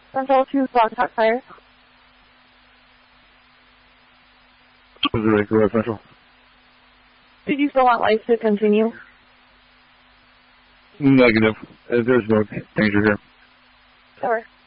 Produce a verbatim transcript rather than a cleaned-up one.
Central to Blackhawk Fire. Missouri, go ahead, Central. Did you still want life to continue? Negative. Uh, There's no danger here. Over.